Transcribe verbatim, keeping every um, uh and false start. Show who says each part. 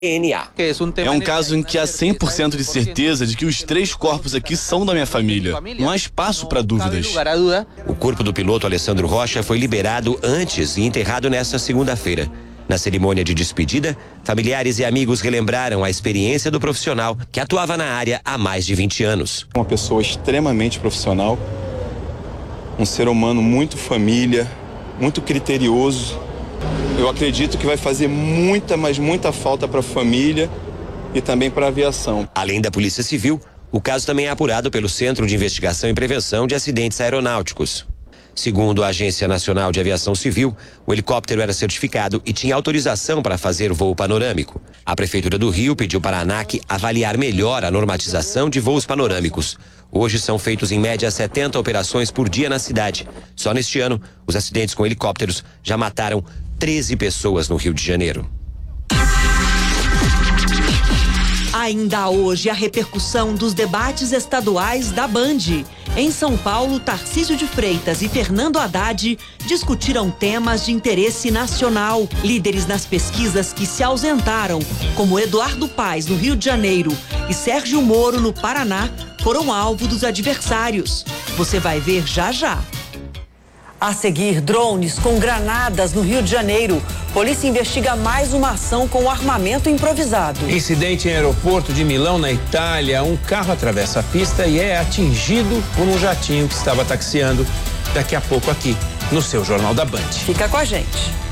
Speaker 1: D N A.
Speaker 2: É um caso em que há cem por cento de certeza de que os três corpos aqui são da minha família. Não há espaço para dúvidas.
Speaker 1: O corpo do piloto Alessandro Rocha foi liberado antes e enterrado nesta segunda-feira. Na cerimônia de despedida, familiares e amigos relembraram a experiência do profissional que atuava na área há mais de vinte anos.
Speaker 3: Uma pessoa extremamente profissional, um ser humano muito família, muito criterioso. Eu acredito que vai fazer muita, mas muita falta para a família e também para a aviação.
Speaker 1: Além da Polícia Civil, o caso também é apurado pelo Centro de Investigação e Prevenção de Acidentes Aeronáuticos. Segundo a Agência Nacional de Aviação Civil, o helicóptero era certificado e tinha autorização para fazer voo panorâmico. A Prefeitura do Rio pediu para a ANAC avaliar melhor a normatização de voos panorâmicos. Hoje são feitos em média setenta operações por dia na cidade. Só neste ano, os acidentes com helicópteros já mataram treze pessoas no Rio de Janeiro.
Speaker 4: Ainda hoje, a repercussão dos debates estaduais da Band. Em São Paulo, Tarcísio de Freitas e Fernando Haddad discutiram temas de interesse nacional. Líderes nas pesquisas que se ausentaram, como Eduardo Paes, no Rio de Janeiro, e Sérgio Moro, no Paraná, foram alvo dos adversários. Você vai ver já já. A seguir, drones com granadas no Rio de Janeiro. Polícia investiga mais uma ação com armamento improvisado.
Speaker 5: Incidente em aeroporto de Milão, na Itália. Um carro atravessa a pista e é atingido por um jatinho que estava taxiando. Daqui a pouco aqui, no seu Jornal da Band.
Speaker 4: Fica com a gente.